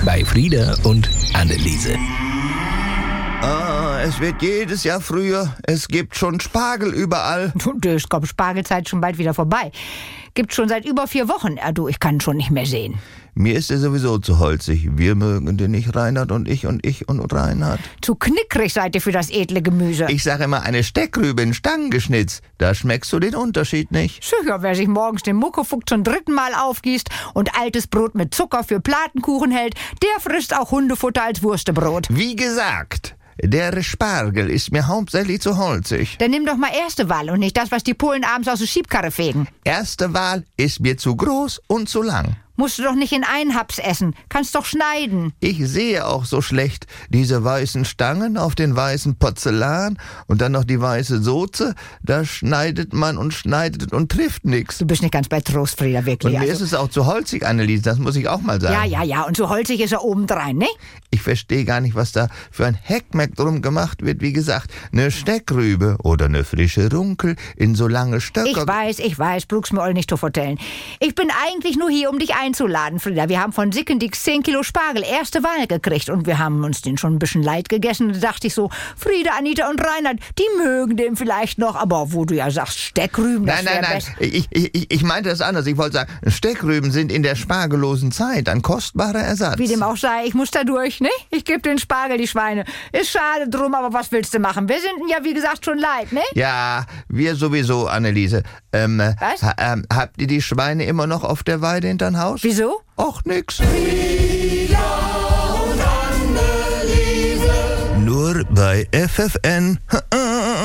bei Frieda und Anneliese. Es wird jedes Jahr früher. Es gibt schon Spargel überall. Es kommt Spargelzeit schon bald wieder vorbei. Gibt schon seit über 4 Wochen. Ich kann schon nicht mehr sehen. Mir ist er sowieso zu holzig. Wir mögen den nicht, Reinhard und ich und Reinhard. Zu knickrig seid ihr für das edle Gemüse. Ich sage immer, eine Steckrübe in Stangen geschnitzt. Da schmeckst du den Unterschied nicht. Sicher, wer sich morgens den Muckefuck zum 3. Mal aufgießt und altes Brot mit Zucker für Platenkuchen hält, der frisst auch Hundefutter als Wurstebrot. Wie gesagt, der Spargel ist mir hauptsächlich zu holzig. Dann nimm doch mal erste Wahl und nicht das, was die Polen abends aus der Schiebkarre fegen. Erste Wahl ist mir zu groß und zu lang. Musst du doch nicht in einen Haps essen. Kannst doch schneiden. Ich sehe auch so schlecht. Diese weißen Stangen auf den weißen Porzellan und dann noch die weiße Soße. Da schneidet man und trifft nichts. Du bist nicht ganz bei Trost, Frieda, wirklich. Und mir ist es auch zu holzig, Anneliese, das muss ich auch mal sagen. Ja, und so holzig ist er obendrein, ne? Ich verstehe gar nicht, was da für ein Heckmeck drum gemacht wird. Wie gesagt, eine Steckrübe oder eine frische Runkel in so lange Stöcke. Ich weiß, brauchst mir all nicht zu vertellen. Ich bin eigentlich nur hier, um dich einzuladen, Frieda. Wir haben von Sickendix 10 Kilo Spargel erste Wahl gekriegt und wir haben uns den schon ein bisschen leid gegessen. Da dachte ich so, Frieda, Anita und Reinhard, die mögen den vielleicht noch, aber wo du ja sagst, Steckrüben, das Nein, ich meinte das anders. Ich wollte sagen, Steckrüben sind in der spargellosen Zeit ein kostbarer Ersatz. Wie dem auch sei, ich muss da durch, ne? Ich gebe den Spargel, die Schweine. Ist schade drum, aber was willst du machen? Wir sind ja, wie gesagt, schon leid, ne? Ja, wir sowieso, Anneliese. Was? Habt ihr die Schweine immer noch auf der Weide hintern Haus? Wieso? Och, nix. Frieda und Anneliese. Nur bei FFN.